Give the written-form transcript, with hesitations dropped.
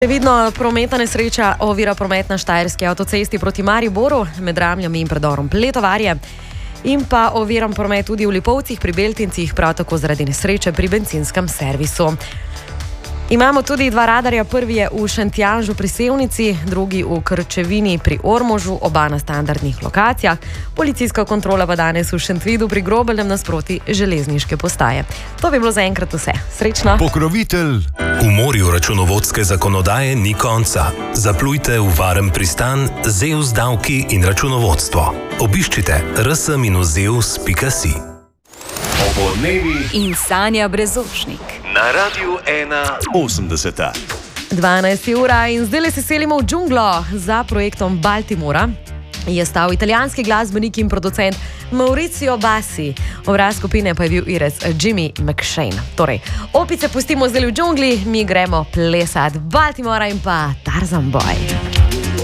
Vidno prometna nesreča ovira promet na štajerski avtocesti proti Mariboru med Ramljami in predorom Pletovarje in pa oviran promet tudi v Lipovcih pri Beltincih, prav tako zaradi nesreče pri bencinskem servisu. Imamo tudi dva radarja, prvi je v Šentjanžu pri Sevnici, drugi v Krčevini pri Ormožu, oba na standardnih lokacijah. Policijska kontrola pa danes v Šentvidu pri Grobelnem nasproti železniške postaje. To bi bilo zaenkrat vse. Srečno! Pokrovitelj. V morju računovodske zakonodaje ni konca. Zaplujte v varen pristan ZEUS davki in računovodstvo. Obiščite rs-zeus.si. Opoldnevi in Sanja Brezovšnik. Na Radiu 1.80. 12 ura in zdaj se selimo v džunglo. Za projektom Baltimora je stal italijanski glasbenik in producent Maurizio Bassi. Obraz skupine pa je bil irec Jimmy McShane. Torej, opice pustimo zdaj v džungli, mi gremo plesat Baltimora in pa Tarzan Boy.